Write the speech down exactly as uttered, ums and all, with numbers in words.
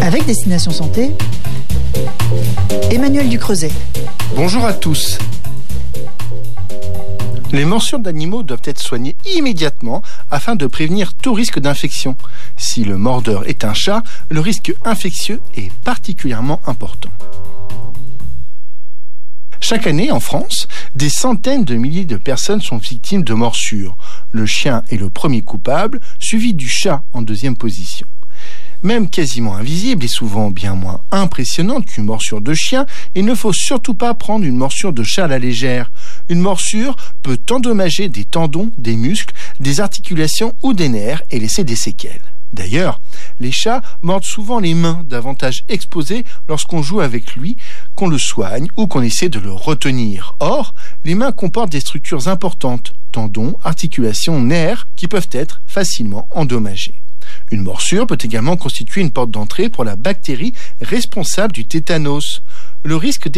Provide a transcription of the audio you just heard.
Avec Destination Santé, Emmanuel Ducreuset. Bonjour à tous. Les morsures d'animaux doivent être soignées immédiatement afin de prévenir tout risque d'infection. Si le mordeur est un chat, le risque infectieux est particulièrement important. Chaque année, en France, des centaines de milliers de personnes sont victimes de morsures. Le chien est le premier coupable, suivi du chat en deuxième position. Même quasiment invisible et souvent bien moins impressionnante qu'une morsure de chien, il ne faut surtout pas prendre une morsure de chat à la légère. Une morsure peut endommager des tendons, des muscles, des articulations ou des nerfs et laisser des séquelles. D'ailleurs, les chats mordent souvent les mains, davantage exposées lorsqu'on joue avec lui, qu'on le soigne ou qu'on essaie de le retenir. Or, les mains comportent des structures importantes, tendons, articulations, nerfs, qui peuvent être facilement endommagés. Une morsure peut également constituer une porte d'entrée pour la bactérie responsable du tétanos. Le risque